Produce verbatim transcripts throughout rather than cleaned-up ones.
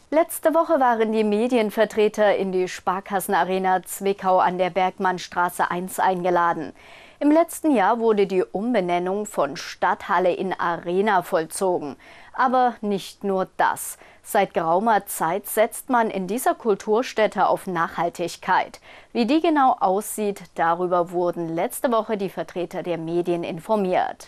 Letzte Woche waren die Medienvertreter in die Sparkassenarena Zwickau an der Bergmannstraße eins eingeladen. Im letzten Jahr wurde die Umbenennung von Stadthalle in Arena vollzogen. Aber nicht nur das. Seit geraumer Zeit setzt man in dieser Kulturstätte auf Nachhaltigkeit. Wie die genau aussieht, darüber wurden letzte Woche die Vertreter der Medien informiert.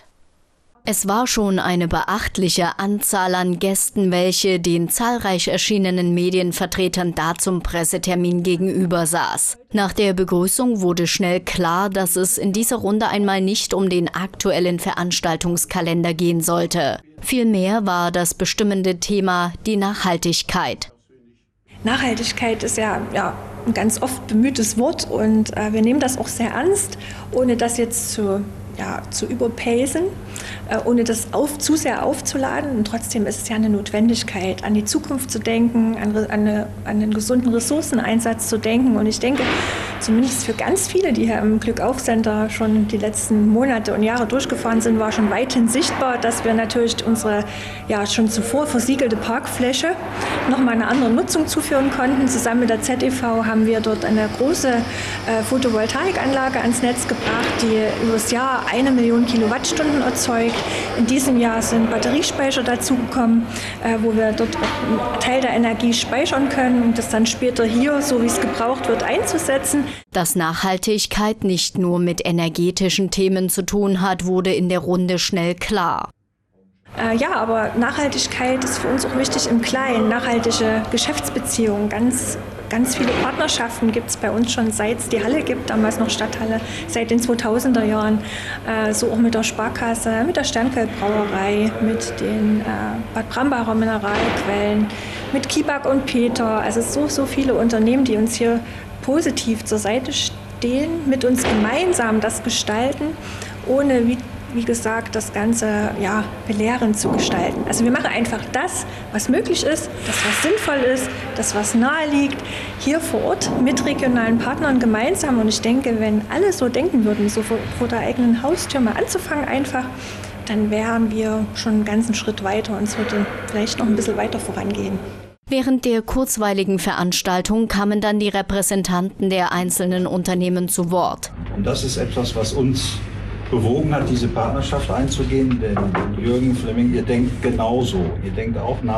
Es war schon eine beachtliche Anzahl an Gästen, welche den zahlreich erschienenen Medienvertretern da zum Pressetermin gegenüber saß. Nach der Begrüßung wurde schnell klar, dass es in dieser Runde einmal nicht um den aktuellen Veranstaltungskalender gehen sollte. Vielmehr war das bestimmende Thema die Nachhaltigkeit. Nachhaltigkeit ist ja, ja ein ganz oft bemühtes Wort und äh, wir nehmen das auch sehr ernst, ohne das jetzt zu Ja, zu überpacen, äh, ohne das auf, zu sehr aufzuladen. Und trotzdem ist es ja eine Notwendigkeit, an die Zukunft zu denken, an, an, eine, an einen gesunden Ressourceneinsatz zu denken. Und ich denke, zumindest für ganz viele, die hier im Glückauf-Center schon die letzten Monate und Jahre durchgefahren sind, war schon weithin sichtbar, dass wir natürlich unsere ja, schon zuvor versiegelte Parkfläche nochmal eine andere Nutzung zuführen konnten. Zusammen mit der Z E V haben wir dort eine große äh, Photovoltaikanlage ans Netz gebracht, die über das Jahr eine Million Kilowattstunden erzeugt. In diesem Jahr sind Batteriespeicher dazugekommen, äh, wo wir dort auch einen Teil der Energie speichern können, um das dann später hier, so wie es gebraucht wird, einzusetzen. Dass Nachhaltigkeit nicht nur mit energetischen Themen zu tun hat, wurde in der Runde schnell klar. Äh, ja, aber Nachhaltigkeit ist für uns auch wichtig im Kleinen. Nachhaltige Geschäftsbeziehungen, ganz Ganz viele Partnerschaften gibt es bei uns schon, seit es die Halle gibt, damals noch Stadthalle, seit den zweitausender Jahren. Äh, so auch mit der Sparkasse, mit der Sternfeldbrauerei, mit den äh, Bad Brambacher Mineralquellen, mit Kibak und Peter. Also so, so viele Unternehmen, die uns hier positiv zur Seite stehen, mit uns gemeinsam das gestalten, ohne wie wie gesagt, das Ganze ja, belehrend zu gestalten. Also wir machen einfach das, was möglich ist, das, was sinnvoll ist, das, was nahe liegt, hier vor Ort mit regionalen Partnern gemeinsam. Und ich denke, wenn alle so denken würden, so vor, vor der eigenen Haustür mal anzufangen einfach, dann wären wir schon einen ganzen Schritt weiter und es würde vielleicht noch ein bisschen weiter vorangehen. Während der kurzweiligen Veranstaltung kamen dann die Repräsentanten der einzelnen Unternehmen zu Wort. Und das ist etwas, was uns bewogen hat, diese Partnerschaft einzugehen, denn Jürgen Flemming, ihr denkt genauso, ihr denkt auch nach.